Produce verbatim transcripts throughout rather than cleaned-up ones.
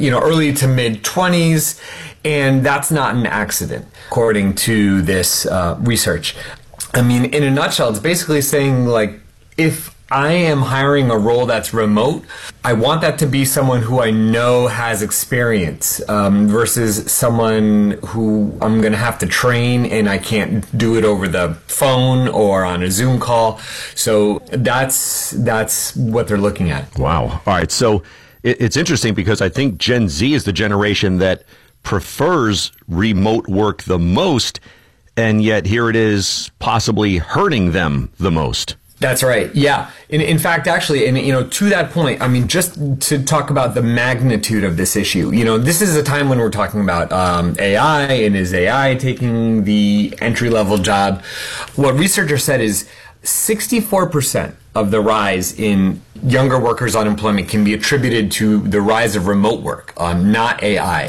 you know, early to mid twenties, and that's not an accident, according to this uh, research. I mean, in a nutshell, it's basically saying, like, if I am hiring a role that's remote, I want that to be someone who I know has experience um, versus someone who I'm going to have to train and I can't do it over the phone or on a Zoom call. So that's that's what they're looking at. Wow. All right. So it, it's interesting because I think Gen Z is the generation that prefers remote work the most, and yet here it is possibly hurting them the most. That's right. Yeah. In, in fact, actually, and you know, to that point, I mean, just to talk about the magnitude of this issue, you know, this is a time when we're talking about um, A I, and is A I taking the entry level job? What researchers said is sixty-four percent of the rise in younger workers' unemployment can be attributed to the rise of remote work, um, not A I.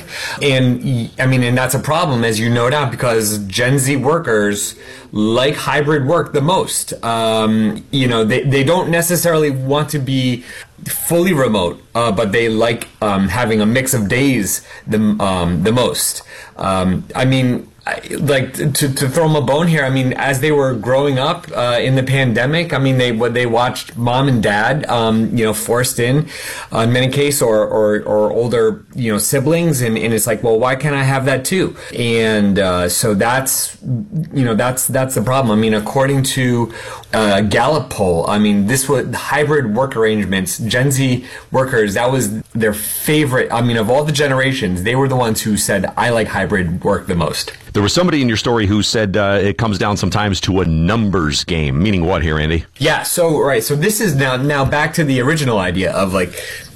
And I mean, and that's a problem, as you note out, because Gen Z workers like hybrid work the most. Um, you know, they, they don't necessarily want to be fully remote, uh, but they like um, having a mix of days the, um, the most. Um, I mean, I, like to, to throw them a bone here. I mean, as they were growing up uh, in the pandemic, I mean, they what they watched mom and dad, um, you know, forced in, uh, in many cases, or, or or older, you know, siblings, and, and it's like, well, why can't I have that too? And uh, so that's, you know, that's that's the problem. I mean, according to a Gallup poll, I mean, this was hybrid work arrangements. Gen Z workers, that was their favorite. I mean, of all the generations, they were the ones who said, I like hybrid work the most. There was somebody in your story who said uh, it comes down sometimes to a numbers game. Meaning what here, Andy? Yeah, so, right. So this is now, now back to the original idea of like,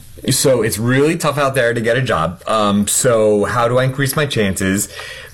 so it's really tough out there to get a job. Um, so how do I increase my chances?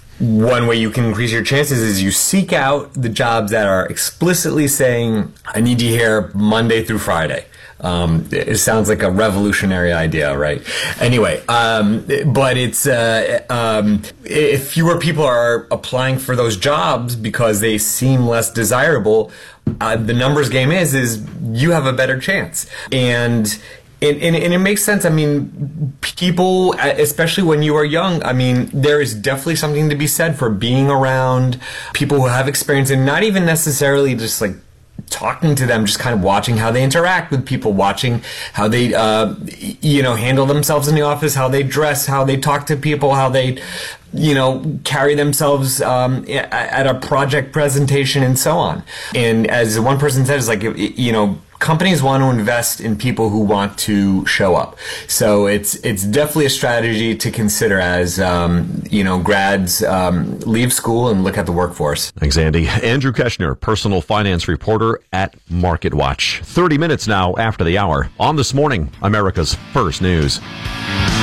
One way you can increase your chances is you seek out the jobs that are explicitly saying, I need you here Monday through Friday. Um, it sounds like a revolutionary idea, right? Anyway, um, but it's, uh, um, if fewer people are applying for those jobs because they seem less desirable, uh, the numbers game is, is you have a better chance. And And, and, and it makes sense. I mean, people, especially when you are young, I mean, there is definitely something to be said for being around people who have experience, and not even necessarily just like talking to them, just kind of watching how they interact with people, watching how they, uh, you know, handle themselves in the office, how they dress, how they talk to people, how they, you know, carry themselves um, at a project presentation and so on. And as one person said, it's like, you know, companies want to invest in people who want to show up. So it's it's definitely a strategy to consider as, um, you know, grads um, leave school and look at the workforce. Thanks, Andy. Andrew Keshner, personal finance reporter at MarketWatch. thirty minutes now after the hour on This Morning, America's First News.